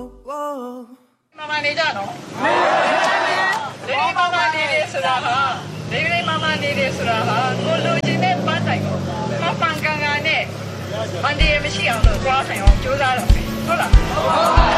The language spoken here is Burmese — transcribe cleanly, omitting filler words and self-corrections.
妈妈你家喏，你妈妈你的是啦哈，你妈妈你的是啦哈，我路今天搬来过，我放刚刚呢，搬的也没洗好了，抓成要揪扎了，好了。